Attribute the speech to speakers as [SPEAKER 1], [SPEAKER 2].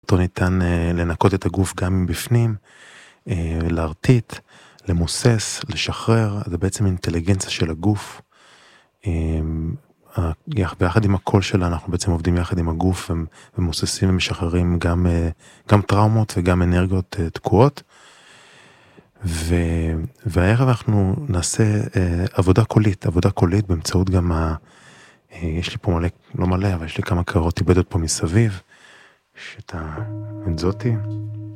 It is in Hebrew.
[SPEAKER 1] אותו ניתן לנקות את הגוף גם מבפנים, להרטיט, למוסס, לשחרר, זה בעצם אינטליגנציה של הגוף. ביחד עם הקול שלה אנחנו בעצם עובדים יחד עם הגוף ומוססים ומשחררים גם טראומות וגם אנרגיות תקועות. והערב אנחנו נעשה עבודה קולית באמצעות גם יש לי פה מלא, לא מלא, אבל יש לי כמה קערות איבדות פה מסביב. יש את זאתי.